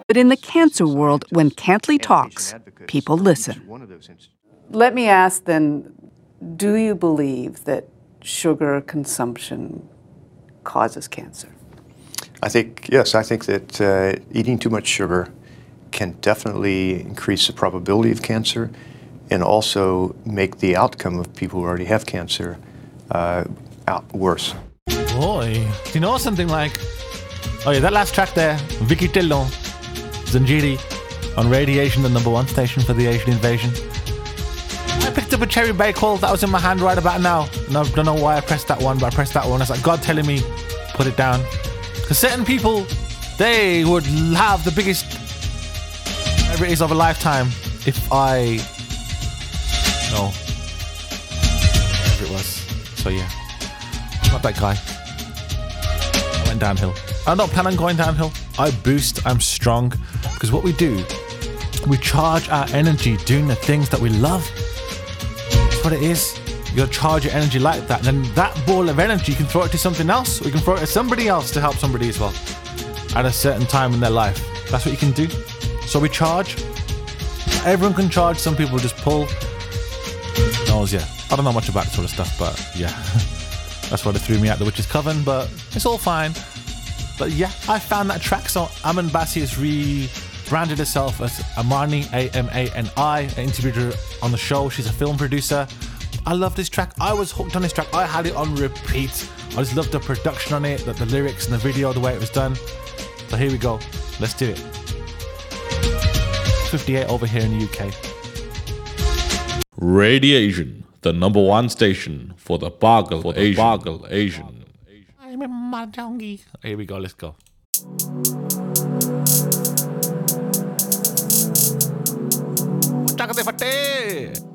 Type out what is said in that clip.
But in the cancer world, when Cantley talks, people listen. Let me ask then, do you believe that sugar consumption causes cancer? Yes, I think that eating too much sugar can definitely increase the probability of cancer and also make the outcome of people who already have cancer worse. Boy, do you know something like... Oh yeah, that last track there, Vicky Tillon, Zanjiri, on Radiation, the #1 station for the Asian invasion. I picked up a cherry bakewell that was in my hand right about now. And I don't know why I pressed that one, but I pressed that one. It's like God telling me, put it down. Because certain people, they would have the biggest, whatever it is, of a lifetime if I... No. Whatever it was. So yeah, not that guy. I went downhill. I don't plan on going downhill. I boost, I'm strong. Because what we do, we charge our energy doing the things that we love. That's what it is. You'll charge your energy like that. And then that ball of energy, you can throw it to something else. Or you can throw it to somebody else to help somebody as well. At a certain time in their life. That's what you can do. So we charge. Everyone can charge. Some people just pull. Knows, yeah. I don't know much about that sort of stuff, but yeah. That's why they threw me out the witch's coven, but it's all fine. But yeah, I found that track. So Aman Bassi has rebranded herself as Amani, Amani. I interviewed her on the show. She's a film producer. I love this track. I was hooked on this track. I had it on repeat. I just loved the production on it, the lyrics and the video, the way it was done. So here we go. Let's do it. 58 over here in the UK. Radiation, the #1 station for the Bargal Asian. I'm in Mahjong. Here we go, let's go. Chakate fatte.